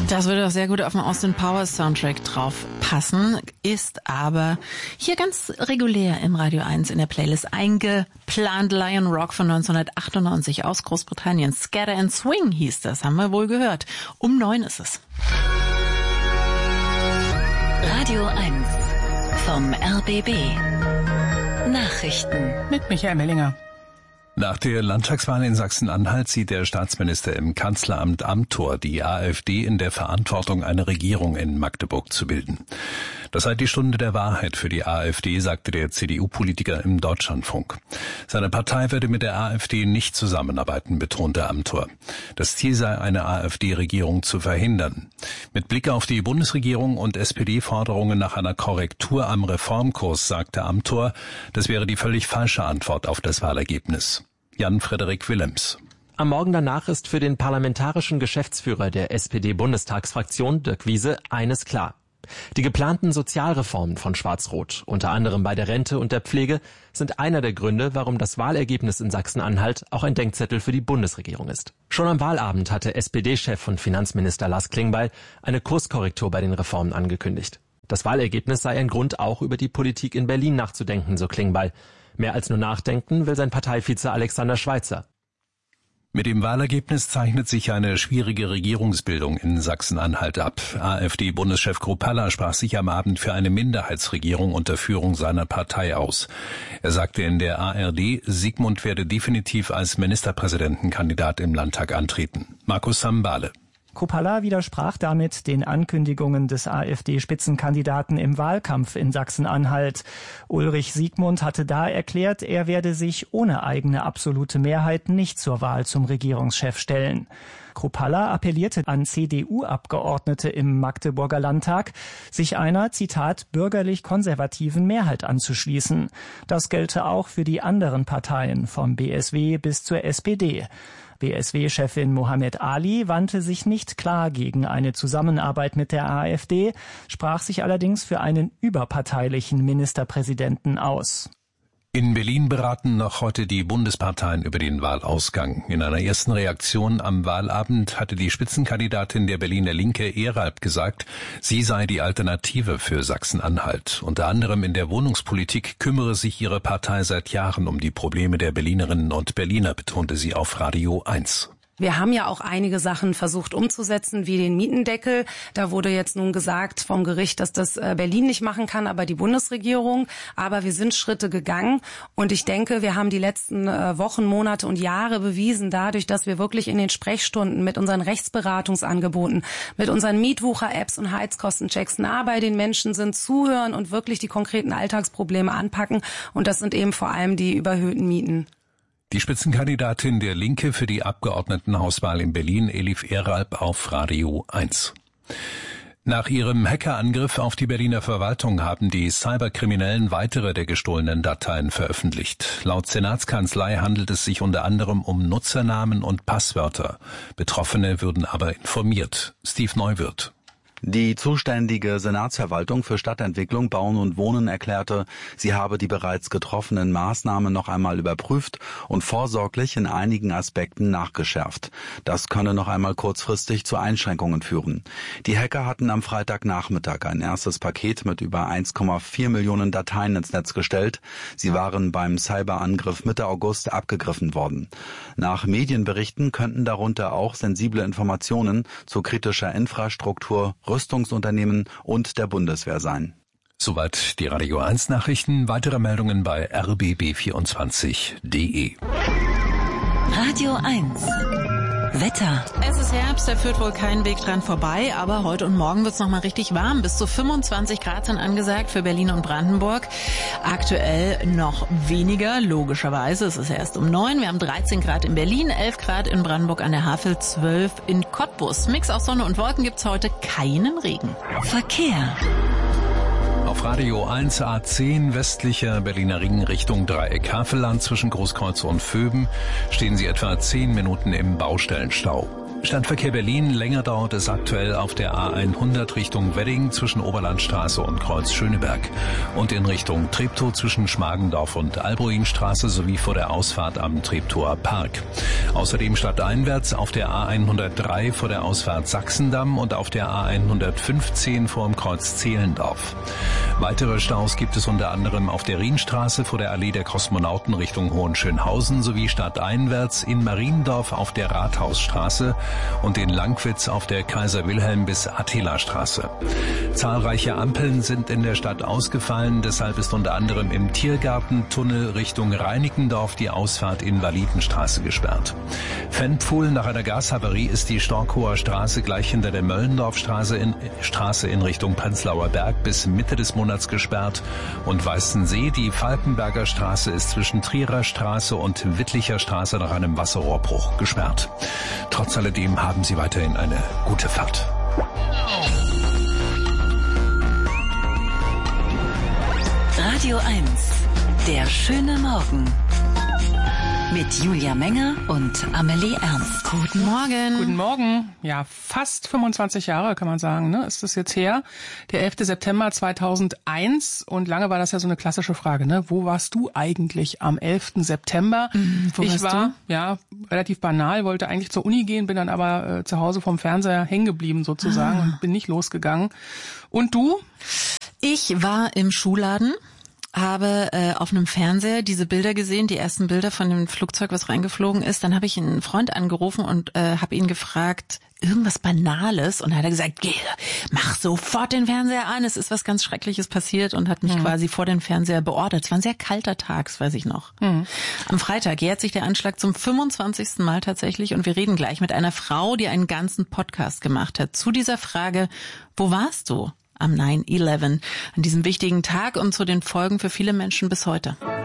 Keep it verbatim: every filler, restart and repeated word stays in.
Das würde auch sehr gut auf den Austin Powers Soundtrack drauf passen, ist aber hier ganz regulär im Radio eins in der Playlist eingeplant. Lion Rock von neunzehnhundertachtundneunzig aus Großbritannien. Scatter and Swing hieß das, haben wir wohl gehört. Um neun ist es. Radio eins vom R B B. Nachrichten mit Michael Mellinger. Nach der Landtagswahl in Sachsen-Anhalt sieht der Staatsminister im Kanzleramt Amthor die AfD in der Verantwortung, eine Regierung in Magdeburg zu bilden. Das sei die Stunde der Wahrheit für die AfD, sagte der C D U-Politiker im Deutschlandfunk. Seine Partei würde mit der AfD nicht zusammenarbeiten, betonte Amthor. Das Ziel sei, eine AfD-Regierung zu verhindern. Mit Blick auf die Bundesregierung und S P D-Forderungen nach einer Korrektur am Reformkurs, sagte Amthor, das wäre die völlig falsche Antwort auf das Wahlergebnis. Jan-Frederik Willems. Am Morgen danach ist für den parlamentarischen Geschäftsführer der S P D-Bundestagsfraktion, Dirk Wiese, eines klar. Die geplanten Sozialreformen von Schwarz-Rot, unter anderem bei der Rente und der Pflege, sind einer der Gründe, warum das Wahlergebnis in Sachsen-Anhalt auch ein Denkzettel für die Bundesregierung ist. Schon am Wahlabend hatte S P D-Chef und Finanzminister Lars Klingbeil eine Kurskorrektur bei den Reformen angekündigt. Das Wahlergebnis sei ein Grund, auch über die Politik in Berlin nachzudenken, so Klingbeil. Mehr als nur nachdenken will sein Parteivize Alexander Schweitzer. Mit dem Wahlergebnis zeichnet sich eine schwierige Regierungsbildung in Sachsen-Anhalt ab. AfD-Bundeschef Kruppalla sprach sich am Abend für eine Minderheitsregierung unter Führung seiner Partei aus. Er sagte in der A R D, Sigmund werde definitiv als Ministerpräsidentenkandidat im Landtag antreten. Markus Sambale. Kruppalla widersprach damit den Ankündigungen des AfD-Spitzenkandidaten im Wahlkampf in Sachsen-Anhalt. Ulrich Sigmund hatte da erklärt, er werde sich ohne eigene absolute Mehrheit nicht zur Wahl zum Regierungschef stellen. Kruppalla appellierte an C D U-Abgeordnete im Magdeburger Landtag, sich einer, Zitat, bürgerlich-konservativen Mehrheit anzuschließen. Das gelte auch für die anderen Parteien, vom B S W bis zur S P D. B S W-Chefin Mohammed Ali wandte sich nicht klar gegen eine Zusammenarbeit mit der AfD, sprach sich allerdings für einen überparteilichen Ministerpräsidenten aus. In Berlin beraten noch heute die Bundesparteien über den Wahlausgang. In einer ersten Reaktion am Wahlabend hatte die Spitzenkandidatin der Berliner Linke Eralb gesagt, sie sei die Alternative für Sachsen-Anhalt. Unter anderem in der Wohnungspolitik kümmere sich ihre Partei seit Jahren um die Probleme der Berlinerinnen und Berliner, betonte sie auf Radio eins. Wir haben ja auch einige Sachen versucht umzusetzen, wie den Mietendeckel. Da wurde jetzt nun gesagt vom Gericht, dass das Berlin nicht machen kann, aber die Bundesregierung. Aber wir sind Schritte gegangen. Und ich denke, wir haben die letzten Wochen, Monate und Jahre bewiesen dadurch, dass wir wirklich in den Sprechstunden mit unseren Rechtsberatungsangeboten, mit unseren Mietwucher-Apps und Heizkostenchecks nah bei den Menschen sind, zuhören und wirklich die konkreten Alltagsprobleme anpacken. Und das sind eben vor allem die überhöhten Mieten. Die Spitzenkandidatin der Linke für die Abgeordnetenhauswahl in Berlin, Elif Eralb, auf Radio eins. Nach ihrem Hackerangriff auf die Berliner Verwaltung haben die Cyberkriminellen weitere der gestohlenen Dateien veröffentlicht. Laut Senatskanzlei handelt es sich unter anderem um Nutzernamen und Passwörter. Betroffene würden aber informiert. Steve Neuwirth. Die zuständige Senatsverwaltung für Stadtentwicklung, Bauen und Wohnen erklärte, sie habe die bereits getroffenen Maßnahmen noch einmal überprüft und vorsorglich in einigen Aspekten nachgeschärft. Das könne noch einmal kurzfristig zu Einschränkungen führen. Die Hacker hatten am Freitagnachmittag ein erstes Paket mit über eins Komma vier Millionen Dateien ins Netz gestellt. Sie waren beim Cyberangriff Mitte August abgegriffen worden. Nach Medienberichten könnten darunter auch sensible Informationen zu kritischer Infrastruktur, Rüstungsunternehmen und der Bundeswehr sein. Soweit die Radio eins Nachrichten. Weitere Meldungen bei r b b vierundzwanzig punkt d e. Radio eins. Wetter. Es ist Herbst, da führt wohl kein Weg dran vorbei, aber heute und morgen wird es nochmal richtig warm. Bis zu fünfundzwanzig Grad sind angesagt für Berlin und Brandenburg. Aktuell noch weniger, logischerweise. Es ist erst um neun. Wir haben dreizehn Grad in Berlin, elf Grad in Brandenburg an der Havel, zwölf in Cottbus. Mix aus Sonne und Wolken gibt's heute, keinen Regen. Verkehr. Auf Radio eins A zehn westlicher Berliner Ring Richtung Dreieck Havelland zwischen Großkreuz und Vöben stehen Sie etwa zehn Minuten im Baustellenstau. Stadtverkehr Berlin, länger dauert es aktuell auf der A hundert Richtung Wedding zwischen Oberlandstraße und Kreuz Schöneberg und in Richtung Treptow zwischen Schmargendorf und Albruinstraße sowie vor der Ausfahrt am Treptower Park. Außerdem stadteinwärts auf der A hundertdrei vor der Ausfahrt Sachsendamm und auf der A hundertfünfzehn vor dem Kreuz Zehlendorf. Weitere Staus gibt es unter anderem auf der Rienstraße vor der Allee der Kosmonauten Richtung Hohenschönhausen sowie stadteinwärts in Mariendorf auf der Rathausstraße und in Langwitz auf der Kaiser-Wilhelm- bis Attila-Straße. Zahlreiche Ampeln sind in der Stadt ausgefallen, deshalb ist unter anderem im Tiergartentunnel Richtung Reinickendorf die Ausfahrt Invalidenstraße gesperrt. Fennpfuhl, nach einer Gashavarie ist die Storkower Straße gleich hinter der Möllendorfstraße in, Straße in Richtung Prenzlauer Berg bis Mitte des Monats gesperrt und Weißensee, die Falkenberger Straße ist zwischen Trierer Straße und Wittlicher Straße nach einem Wasserrohrbruch gesperrt. Trotz alledem haben Sie weiterhin eine gute Fahrt. Radio eins, der schöne Morgen. Mit Julia Menger und Amelie Ernst. Guten Morgen. Guten Morgen. Ja, fast fünfundzwanzig Jahre kann man sagen, ne? Ist das jetzt her? Der elfter September zweitausendeins. Und lange war das ja so eine klassische Frage, ne? Wo warst du eigentlich am elften September? Mhm, wo ich warst war, du? ja, relativ banal, wollte eigentlich zur Uni gehen, bin dann aber äh, zu Hause vom Fernseher hängen geblieben sozusagen ah. und bin nicht losgegangen. Und du? Ich war im Schuhladen. Habe äh, auf einem Fernseher diese Bilder gesehen, die ersten Bilder von dem Flugzeug, was reingeflogen ist. Dann habe ich einen Freund angerufen und äh, habe ihn gefragt, irgendwas Banales. Und dann hat er gesagt, geh, mach sofort den Fernseher an, es ist was ganz Schreckliches passiert und hat mich mhm. quasi vor den Fernseher beordert. Es war ein sehr kalter Tag, das weiß ich noch. Mhm. Am Freitag jährt sich der Anschlag zum fünfundzwanzigsten Mal tatsächlich und wir reden gleich mit einer Frau, die einen ganzen Podcast gemacht hat zu dieser Frage, wo warst du am nine eleven, an diesem wichtigen Tag und zu den Folgen für viele Menschen bis heute.